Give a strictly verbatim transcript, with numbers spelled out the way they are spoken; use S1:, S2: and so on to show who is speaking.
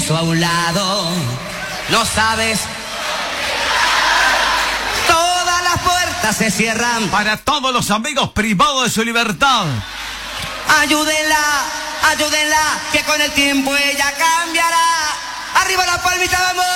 S1: hizo a un lado. No sabes. Todas las puertas se cierran.
S2: Para todos los amigos privados de su libertad.
S1: Ayúdenla, ayúdenla, que con el tiempo ella cambiará. Arriba la palmita, vamos.